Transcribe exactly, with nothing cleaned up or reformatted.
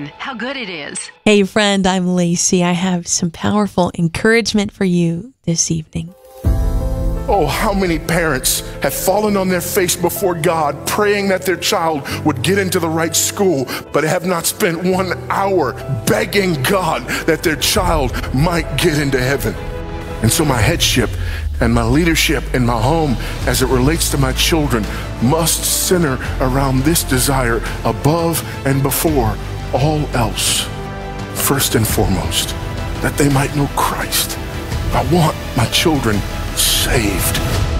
fun. How good it is. Hey friend, I'm Lacey. I have some powerful encouragement for you this evening. Oh, how many parents have fallen on their face before God praying that their child would get into the right school, but have not spent one hour begging God that their child might get into heaven. And so my headship and my leadership in my home as it relates to my children must center around this desire above and before all else. First and foremost, that they might know Christ. I want my children saved.